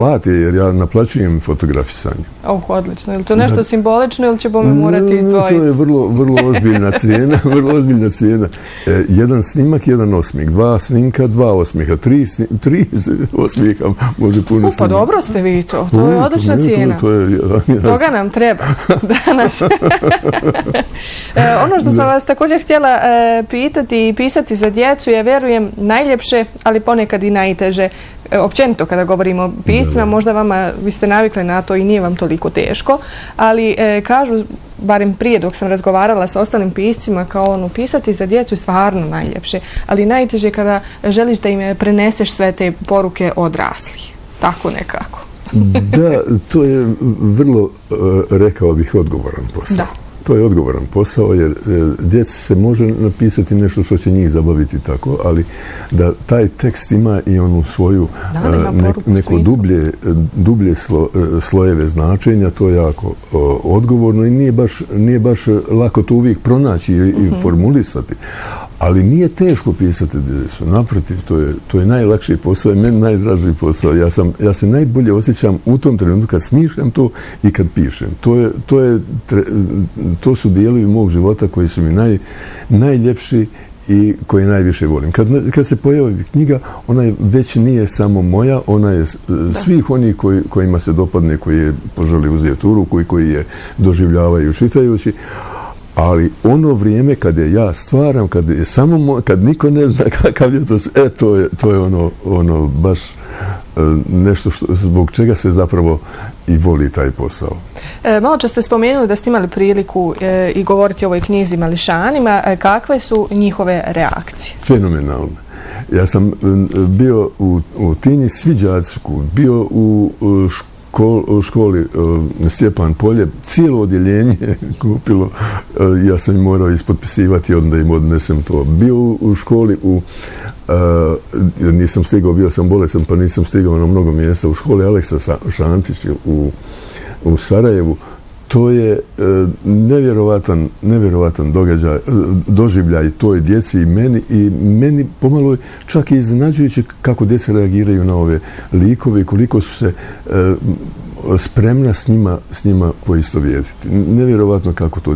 plati jer ja naplaćujem fotografisanje. Odlično. Je li to nešto simbolično ili ćemo me morati izdvojiti? To je vrlo ozbiljna cijena. Vrlo ozbiljna cijena. Jedan snimak, jedan osmijeh. 2 snimka, 2 osmijeha. 3 osmijeha može puno snimati. Pa dobro ste vi to. To je odlična cijena. Toga nam treba danas. Ono što sam vas također htjela pitati i pisati za djecu je, vjerujem, najljepše, ali ponekad i najteže. Općenito kada govorimo o piscima, možda vama, vi ste navikli na to i nije vam toliko teško, ali kažu, barem prije dok sam razgovarala sa ostalim piscima, kao pisati za djecu je stvarno najljepše, ali najteže kada želiš da im preneseš sve te poruke odraslih. Tako nekako. Da, to je vrlo, rekao bih, odgovoran posao. Da. To je odgovoran posao jer djeci se može napisati nešto što će njih zabaviti tako, ali da taj tekst ima i onu svoju neko dublje slojeve značenja, to je jako odgovorno i nije baš lako to uvijek pronaći i formulisati. Ali nije teško pisati djecu. Naprotiv, to je najlakši posao i meni najdraži posao. Ja se najbolje osjećam u tom trenutku kad smišljam to i kad pišem. To su dijelovi mog života koji su mi najljepši i koje najviše volim. Kad se pojavi knjiga, ona već nije samo moja, ona je svih onih kojima se dopadne, koji je poželi uzeti u ruku i koji je doživljavaju čitajući. Ali ono vrijeme kad je ja stvaram, kad niko ne zna kakav je to je ono baš nešto zbog čega se zapravo i voli taj posao. Malo čas ste spomenuli da ste imali priliku i govoriti o ovoj knjizi mališanima. Kakve su njihove reakcije? Fenomenalne. Ja sam bio u Tinji Sviđacku, bio u školi Stjepan Polje, cijelo odjeljenje kupilo, ja sam im morao ispotpisivati, onda im odnesem to. Bio u školi nisam stigao, bio sam bolesan pa nisam stigao na mnogo mjesta, u školi Aleksa Šantić u Sarajevu. To je nevjerovatan doživljaj toj djeci i meni pomalo čak i iznenađujuće kako djeca reagiraju na ove likove i koliko su se spremna s njima poistovjetiti. Nevjerovatno kako to,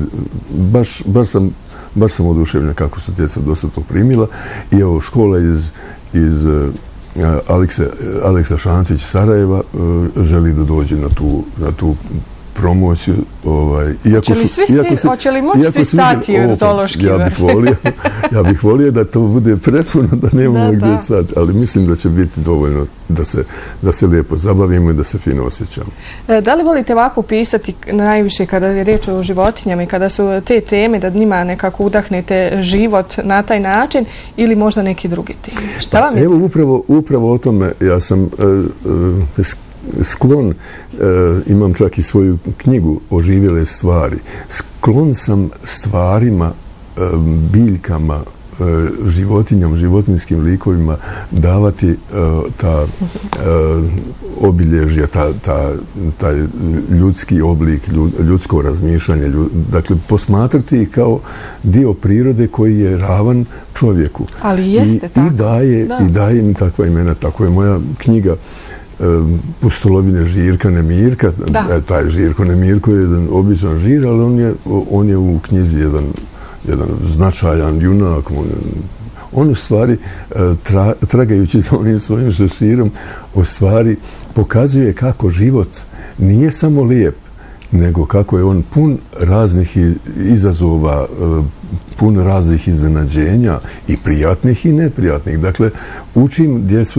baš sam oduševljen kako su djeca dosta to primila i evo škola iz Aleksa Šantić Sarajeva želi da dođe na tu promociju. Hoće li moći svi stati u Zoološki vrt? Ja bih volio da to bude prepuno, da nemamo gdje stati, ali mislim da će biti dovoljno da se lijepo zabavimo i da se fino osjećamo. Da li volite ovako pisati najviše kada je riječ o životinjama i kada su te teme da njima nekako udahnete život na taj način ili možda neki drugi teme? Šta vam je? Evo upravo o tome ja sam sklon, imam čak i svoju knjigu Oživjele stvari. Sklon sam stvarima, biljkama, životinjama, životinjskim likovima davati ta obilježja, taj ljudski oblik, ljudsko razmišljanje. Dakle, posmatrati ih kao dio prirode koji je ravan čovjeku. Ali jeste tako. I daje mi takva imena. Tako je moja knjiga Pustolovine Žirka Nemirka. Taj Žirko Nemirko je jedan običan žir, ali on je u knjizi jedan značajan junak. On u stvari, tragajući za onim svojim šeširom, u stvari pokazuje kako život nije samo lijep, nego kako je on pun raznih izazova, pun raznih iznenađenja i prijatnih i neprijatnih. Dakle, učim djecu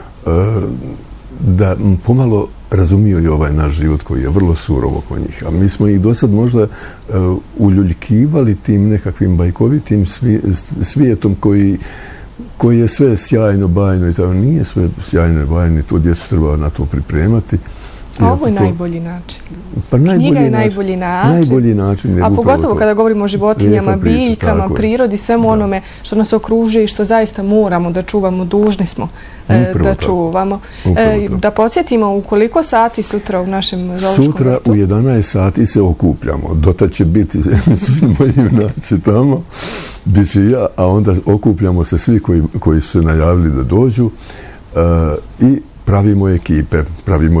da pomalo razumiju i ovaj naš život koji je vrlo surov oko njih. A mi smo ih do sad možda uljuljkivali tim nekakvim bajkovitim svijetom koji je sve sjajno, bajno i tako. Nije sve sjajno i bajno i to djecu treba na to pripremati. A ovo je najbolji način. Knjiga je najbolji način. A pogotovo kada govorimo o životinjama, biljkama, prirodi, svemu onome što nas okružuje i što zaista moramo da čuvamo, dužni smo da čuvamo. Da podsjetimo u koliko sati sutra u našem zoološkom vrtu? Sutra u 11 sati se okupljamo. Dotad će biti svi moji junaci tamo, bit će ja, a onda okupljamo se svi koji su se najavili da dođu i pravimo ekipe, pravimo